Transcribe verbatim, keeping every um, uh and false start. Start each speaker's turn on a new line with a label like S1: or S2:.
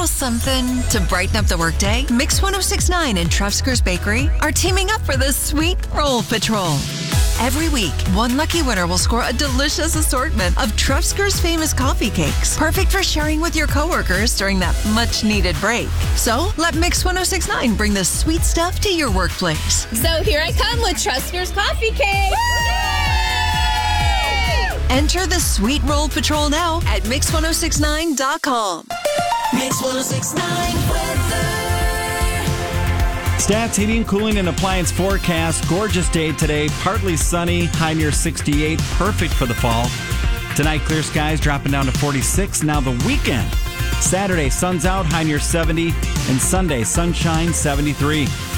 S1: little something to brighten up the workday? Mix one oh six point nine and Trefsker's Bakery are teaming up for the Sweet Roll Patrol. Every week, one lucky winner will score a delicious assortment of Trefsker's famous coffee cakes, perfect for sharing with your coworkers during that much-needed break. So, let Mix one oh six point nine bring the sweet stuff to your workplace.
S2: So here I come with Trefsker's coffee cake.
S1: Enter the Sweet Roll Patrol now at mix ten sixty-nine dot com.
S3: Mix ten sixty-nine weather.
S4: Stats, heating, cooling, and appliance forecast. Gorgeous day today. Partly sunny, high near sixty-eight. Perfect for the fall. Tonight, clear skies dropping down to forty-six. Now the weekend. Saturday, sun's out, high near seventy. And Sunday, sunshine, seventy-three.